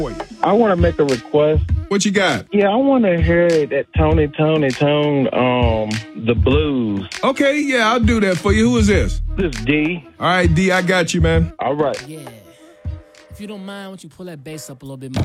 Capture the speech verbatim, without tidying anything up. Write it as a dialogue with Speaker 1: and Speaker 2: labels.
Speaker 1: for you.
Speaker 2: I want to make a request.
Speaker 1: What you got?
Speaker 2: Yeah, I want to hear that Tony, Tony, Tone, um, the blues.
Speaker 1: Okay, yeah, I'll do that for you. Who is this?
Speaker 2: This is D.
Speaker 1: All right, D, I got you, man.
Speaker 2: All right.
Speaker 3: Yeah. If you don't mind, why don't you pull that bass up a little bit more?